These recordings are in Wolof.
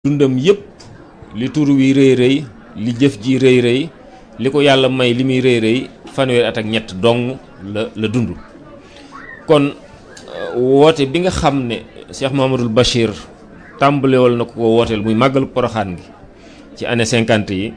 dundam yépp li tur wi rëy rëy li jëf ji rëy rëy li ko yàlla may li muy rëy rëy fanweeri at ak ñett dong la dund. kon woote bi nga xam ne Cheikh Mouhamadoul Bachir tàmbalewal na ko wooteel muy màggalu Poroxaan gi ci année 50 yi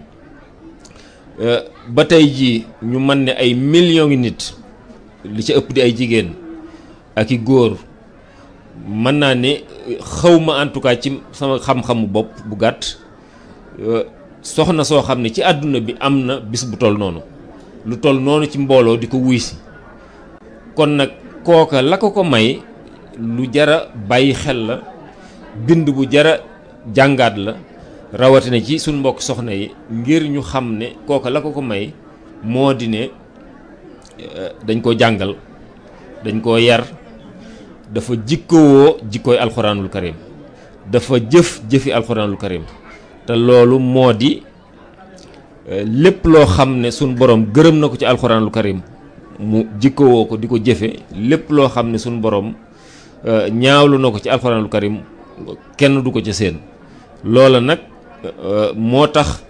ba tey jii ñu mën ne ay millions ngi nit li ci ëpp di ay jigéen ak i góor mën naa ne xawma en tout cas ci sama xam-xamu bopp bu gàtt soxna soo xam ne ci àdduna bi am na bis bu toll noonu lu toll noonu ci mbooloo di ko wuy si kon nag kooka la ko may lu jara bàyyi xel la bind bu jara jàngaat la rawatina ci suñ mbokk soxna yi ngir ñu xam ne kooka la ko may moo di ne dañ ko jàngal dañ koo yar dafa jikkowoo jikkooy alxuraanul karim dafa jëfi alxuraanul karim te loolu moo di lépp loo xam ne suñ borom gërëm na ko ci alxuraanul karim mu jikkowoo ko di ko jëfe lépp loo xam ne suñ borom ñaawlu na ko ci alxuraanul karim kenn du ko ca seen loola nag moo tax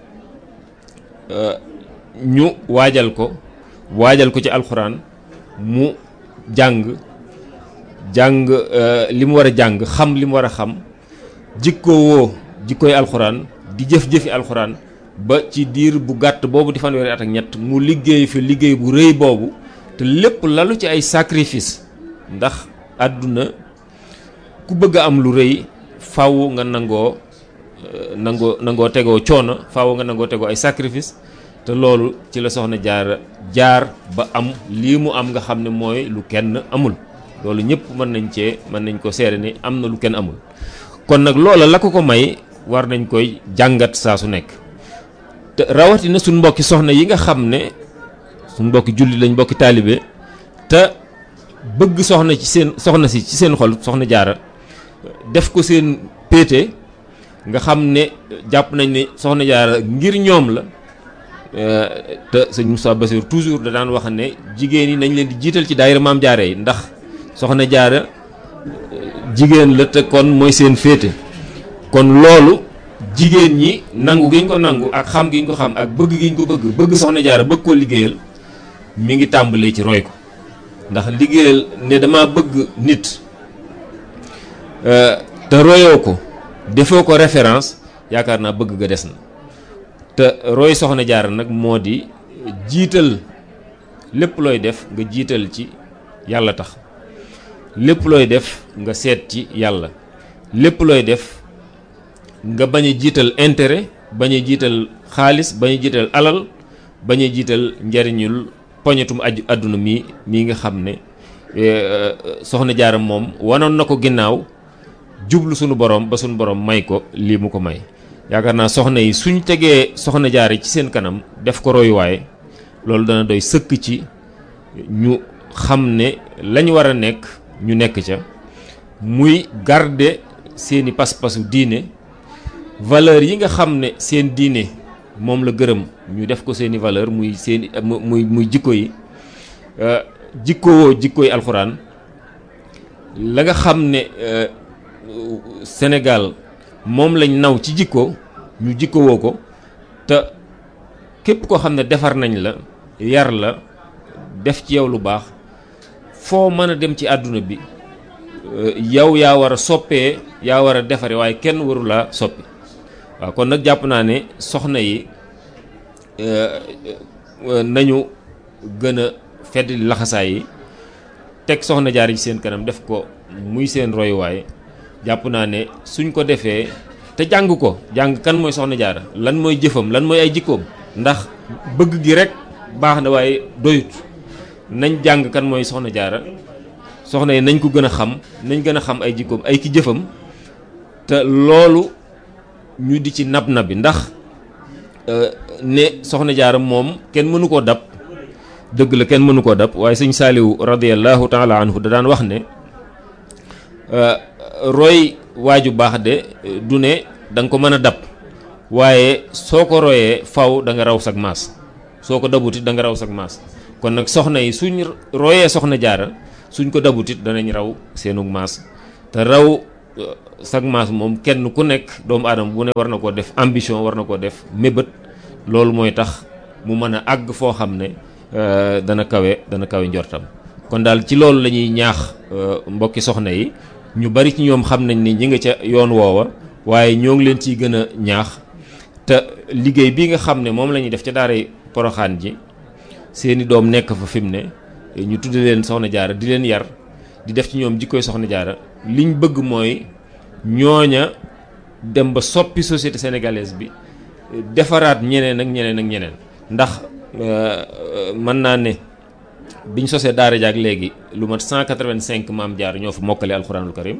ñu waajal ko ci alxuraan mu jàng li mu war a jàng xam li mu war a xam jikkowoo jikkooy alxuraan di jëf-jëfi alxuraan ba ci diir bu gàtt boobu di fanweeri at ak ñett mu liggéey fi liggéey bu rëy boobu te lépp lalu ci ay sacrifice ndax àdduna ku bëgg a am lu rëy faaw nga nangoo tegoo coono faaw nga nangoo tegoo ay sacrifice te loolu ci la soxna jaar ba am lii mu am nga xam ne mooy lu kenn amul loolu ñëpp mën nañ ko seere ni am na lu kenn amul kon nag loola la ko may war nañ koy jàngat saa su nekk te rawatina suñ mbokki soxna yi nga xam ne suñ mbokki julli lañ mbokki taalibe te bëgg soxna si ci seen xol soxna jaara def ko seen péete nga xam ne jàpp nañ ne soxna jaara ngir ñoom la te sëñ Moussa Bassir toujours da daan wax ne jigéen yi nañ leen di jiital ci daayira maam jaare yi ndax soxna jaara jigéen la te kon mooy seen féete kon loolu jigéen ñi nangu gi ñu ko nangu ak xam gi ñu ko xam ak bëgg gi ñu ko bëgg soxna jaara bëgg koo liggéeyal mi ngi tàmbalee ci roy ko ndax liggéeyal ne dama bëgg nit te royoo ko defoo ko référence yaakaar naa bëgg ga des na te roy soxna jaara nag moo di jiital lépp looy def nga jiital ci yàlla tax lépp looy def nga seet ci yàlla lépp looy def nga bañ a jiital intérêt bañ a jiital xaalis bañ a jiital alal bañ a jiital njariñul poñetum àdduna mii nga xam ne soxna jaara moom wanoon na ko ginnaaw jublu sunu borom ba sunu borom may ko lii mu ko may yaakaar naa soxna yi suñ tegee soxna jaara ci seen kanam def ko royuwaay loolu dana doy sëkk ci ñu xam ne lañ war a nekk ñu nekk ca muy garder seeni pas-pasu diine valeur yi nga xam ne seen diine moom la gërëm ñu def ko seeni valeur muy seeni muy jikko yi jikkowoo jikkoy alxuraan la nga xam ne Sénégal moom lañ naw ci jikko ñu jikkowoo ko te képp koo xam ne defar nañ la yar la def ci yow lu baax foo mën a dem ci àdduna bi yow yaa war a soppee yaa war a defare waaye kenn waru laa soppi waaw kon nag jàpp naa ne soxna yi nañu gën a fedd laxasaay yi teg soxna jaar ci seen kanam def ko muy seen royuwaay jàpp naa ne suñ ko defee te jàng kan mooy soxna jaara lan mooy jëfam lan mooy ay jikkoom ndax bëgg gi rek baax na waaye doyut nañ jàng kan mooy soxna jaara soxna yi nañ ko gën a xam nañ gën a xam ay jikkoom ay ki jëfam te loolu ñu di ci nab bi ndax ne soxna jaara moom kenn mënu koo dab dëgg la kenn mënu koo dab waaye sëñ Saaliwu radiyallahu taala anhu da daan wax ne roy waaju baax de du ne da nga ko mën a dab waaye soo ko royee faw da nga raw sag maas soo ko dabutit da nga raw sag maas kon nag soxna yi suñ royee soxna jaara suñ ko dabutit danañ raw seenug maas te raw chaque maas moom kenn ku nekk doomu aadama bu ne war na koo def ambition, war na koo def mébét. loolu mooy tax mu mën a àgg foo xam ne dana kawe njortam. kon daal ci loolu la ñuy ñaax mbokki soxna yi, ñu bari ci ñoom xam nañ ni ñi nga ca yoon woowa, waaye ñoo ngi leen ciy gën a ñaax. te liggéey bi nga xam ne moom la ñuy def ca daaray Poroxaan ji, seeni doom nekk fa fi mu ne, ñu tudde leen soxna jaara di leen yar, di def ci ñoom jikkoy soxna jaara. liñ bëgg mooy ñooña dem ba soppi société sénégalaise bi, defaraat ñeneen ak ñeneen ak ñeneen. ndax mën naa ne biñ sosee daara jaak léegi lu mat 185 maam jaar ñoo fa mokkale alxuraanul karim,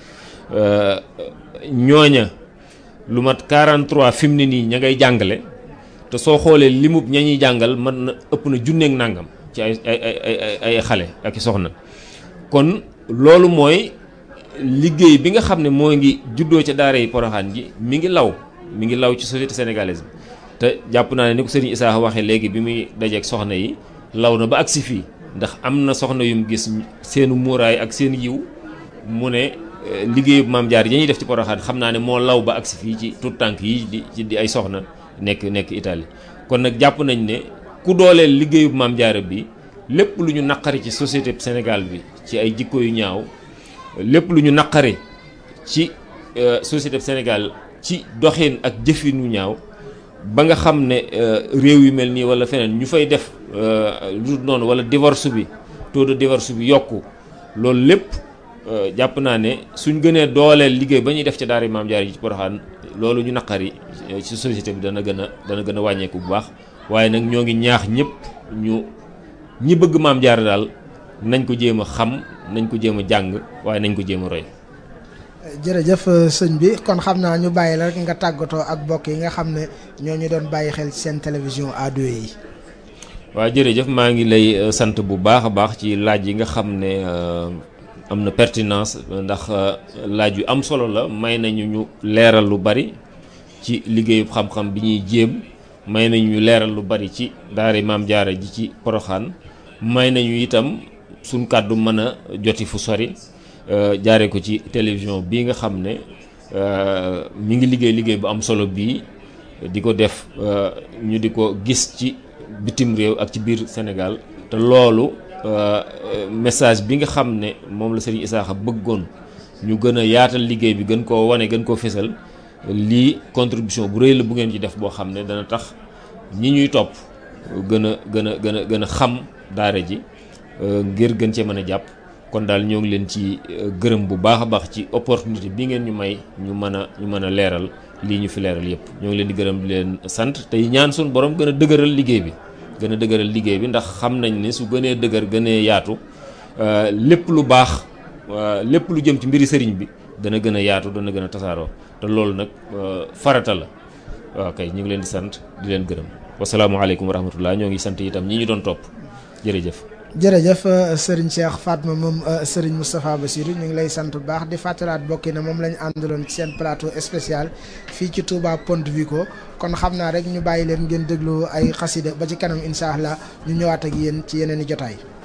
ñooña lu mat 43 fi mu ne nii ña ngay jàngale, te soo xoolee limub ña ñuy jàngal mën na ëpp na junneeg nàngam ci ay xale ak i soxna. kon loolu mooy liggéey bi nga xam ne moo ngi juddoo ca daara yi Poroxaan ji mi ngi law ci société sénégalaise bi. te jàpp naa ne ni ko sëriñ Issa waxee léegi bi muy dajeeg soxna yi, law na ba agsi fii. ndax am na soxna yum gis seenu muuraay ak seen yiw, mu ne liggéeyub maam jaar yi ñuy def ci Poroxaan xam naa ne moo law ba agsi fii ci tout tànk yi di ay soxna nekk Italie. kon nag jàpp nañ ne ku dooleel liggéeyub maam jaara bi, lépp lu ñu naqari ci société Sénégal bi ci ay jikko yu ñaaw, lépp lu ñu naqari ci société Sénégal ci doxin ak jëfin yu ñaaw, ba nga xam ne réew yu mel nii wala feneen ñu fay def lu noonu, wala divorce bi, taux de divorce bi yokku, loolu lépp jàpp naa ne suñ gënee dooleel liggéey ba ñuy def ca daara maam jaar yi ci Poroxaan, loolu ñu naqari ci société bi dana gën a wàññeeku bu baax. waaye nag ñoo ngi ñaax ñëpp ñi bëgg maam jaar daal nañ ko jéem a xam, nañ ko jéem a jàng, waaye nañ ko jéem a roy. jërëjëf sëñ bi, kon xam naa ñu bàyyi la rek nga tàggatoo ak mbokk yi nga xam ne ñoo ñu doon bàyyi xel ci seen télévision A2 yi. waaw jërëjëf, maa ngi lay sant bu baax a baax ci laaj yi nga xam ne am na pertinence, ndax laaj yu am solo la. may nañu ñu leeral lu bari ci liggéeyu xam-xam bi ñuy jéem, may nañu ñu leeral lu bari ci daara maam jaara ji ci Poroxaan, may nañu itam suñ kàddu mën a joti fu sori, jaare ko ci télévision bii nga xam ne mi ngi liggéey bu am solo bii, di ko def ñu di ko gis ci bitim réew ak ci biir Sénégal. te loolu message bi nga xam ne moom la Serigne Issakha bëggoon ñu gën a yaatal liggéey bi, gën koo wane, gën koo fésal, lii contribution bu rëy la bu ngeen ci def boo xam ne dana tax ñi ñuy topp gën a xam daara ji, ngir gën cee mën a jàpp. kon daal ñoo ngi leen ci gërëm bu baax a baax ci opportunité bi ngeen ñu may ñu mën a leeral lii ñu fi leeral yépp. ñoo ngi leen di gërëm di leen sant, tey ñaan suñu borom gën a dëgëral liggéey bi, ndax xam nañ ne su gënee dëgër gënee yaatu, lépp lu baax, lépp lu jëm ci mbiri sëriñ bi dana gën a yaatu, dana gën a tasaaroo. te loolu nag farata la. waaw kay, ñu ngi leen di sant di leen gërëm. wasalaamualeykum wa rahmatullah. ñoo ngi sant itam ñi ñu doon topp. jërëjëf Serigne Cheikh Fatma moom Serigne Moustapha Bassirou, ñu ngi lay sant bu baax di fàttalaat bokki na moom lañu àndaloon ci seen plateau spécial fii ci Touba Ponte Vico. kon xam naa rek ñu bàyyi leen ngeen déglu ay xasida ba ci kanam incha allah ñu ñëwaat ak yéen ci yeneen i jotaay.